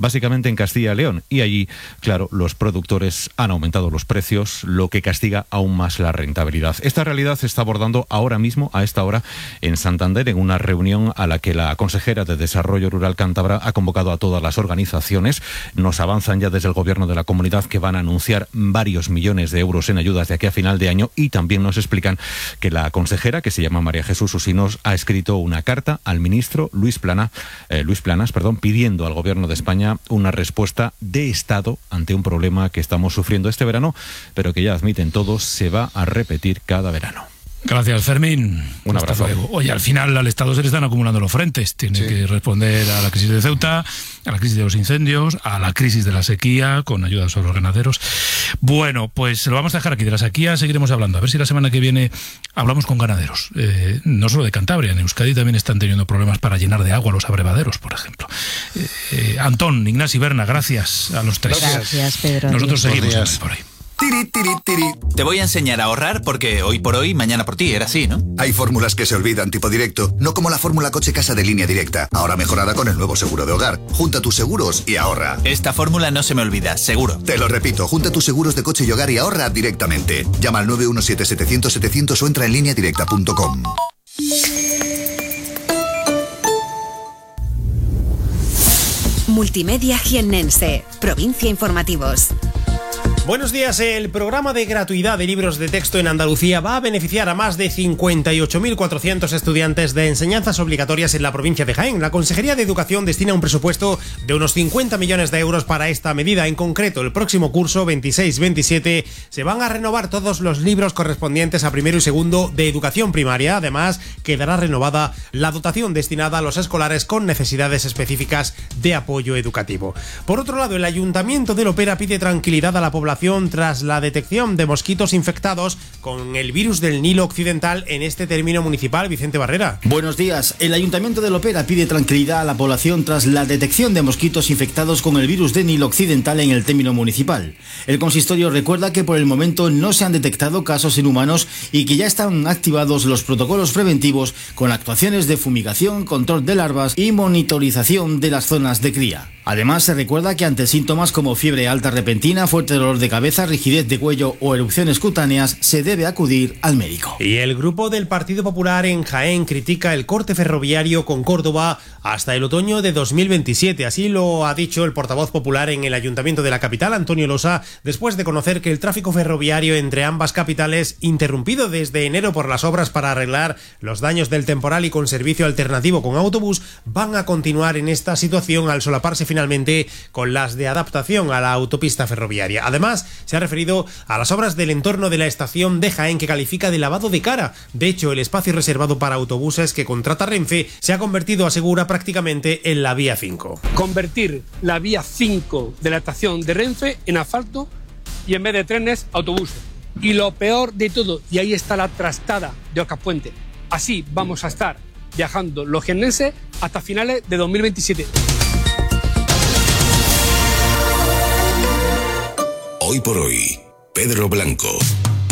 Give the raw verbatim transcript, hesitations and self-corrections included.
básicamente en Castilla y León. Y allí, claro, los productores han aumentado los precios, lo que castiga aún más la rentabilidad. Esta realidad se está abordando ahora mismo, a esta hora, en Santander, en una reunión a la que la consejera de Desarrollo Rural cántabra ha convocado a todas las organizaciones. Nos avanzan ya desde el gobierno de la comunidad que van a anunciar varios millones de euros en ayudas de aquí a final de año, y también nos explican que la consejera, que se llama María Jesús Usinos, ha escrito una carta al ministro Luis Plana, eh, Luis Planas, perdón, pidiendo al gobierno de España una respuesta de Estado ante un problema que estamos sufriendo este verano, pero que ya admiten todos se va a repetir cada verano. Gracias, Fermín. Un Hasta abrazo. luego. Oye, al final al Estado se le están acumulando los frentes. Tiene sí. que responder a la crisis de Ceuta, a la crisis de los incendios, a la crisis de la sequía, con ayuda a los ganaderos. Bueno, pues lo vamos a dejar aquí. De la sequía seguiremos hablando. A ver si la semana que viene hablamos con ganaderos. Eh, no solo de Cantabria, en Euskadi también están teniendo problemas para llenar de agua los abrevaderos, por ejemplo. Eh, eh, Antón, Ignacio y Berna, gracias a los tres. Gracias, Pedro. Nosotros seguimos por ahí. Tiri, tiri, tiri. Te voy a enseñar a ahorrar porque hoy por hoy, mañana por ti, era así, ¿no? Hay fórmulas que se olvidan, tipo directo, no como la fórmula coche casa de Línea Directa, ahora mejorada con el nuevo seguro de hogar. Junta tus seguros y ahorra. Esta fórmula no se me olvida, seguro. Te lo repito, junta tus seguros de coche y hogar y ahorra directamente. Llama al nueve uno siete, setecientos, setecientos o entra en línea directa punto com. Multimedia Jiennense, Provincia Informativos. Buenos días. El programa de gratuidad de libros de texto en Andalucía va a beneficiar a más de cincuenta y ocho mil cuatrocientos estudiantes de enseñanzas obligatorias en la provincia de Jaén. La Consejería de Educación destina un presupuesto de unos cincuenta millones de euros para esta medida. En concreto, el próximo curso veintiséis veintisiete se van a renovar todos los libros correspondientes a primero y segundo de educación primaria. Además, quedará renovada la dotación destinada a los escolares con necesidades específicas de apoyo educativo. Por otro lado, el Ayuntamiento de Lopera pide tranquilidad a la población tras la detección de mosquitos infectados con el virus del Nilo Occidental en este término municipal. Vicente Barrera. Buenos días. El Ayuntamiento de Lopera pide tranquilidad a la población tras la detección de mosquitos infectados con el virus del Nilo Occidental en el término municipal. El consistorio recuerda que por el momento no se han detectado casos en humanos y que ya están activados los protocolos preventivos con actuaciones de fumigación, control de larvas y monitorización de las zonas de cría. Además, se recuerda que ante síntomas como fiebre alta repentina, fuerte dolor de cabeza, rigidez de cuello o erupciones cutáneas, se debe acudir al médico. Y el grupo del Partido Popular en Jaén critica el corte ferroviario con Córdoba hasta el otoño de dos mil veintisiete. Así lo ha dicho el portavoz popular en el Ayuntamiento de la capital, Antonio Losa, después de conocer que el tráfico ferroviario entre ambas capitales, interrumpido desde enero por las obras para arreglar los daños del temporal y con servicio alternativo con autobús, van a continuar en esta situación al solaparse finalmente con las de adaptación a la autopista ferroviaria. Además, se ha referido a las obras del entorno de la estación de Jaén, que califica de lavado de cara. De hecho, el espacio reservado para autobuses que contrata Renfe se ha convertido, asegura, prácticamente en la vía cinco. Convertir la vía cinco de la estación de Renfe en asfalto y en vez de trenes, autobuses. Y lo peor de todo, y ahí está la trastada de Ocaspuente, así vamos a estar viajando los jiennenses hasta finales de dos mil veintisiete. Hoy por hoy, Pedro Blanco.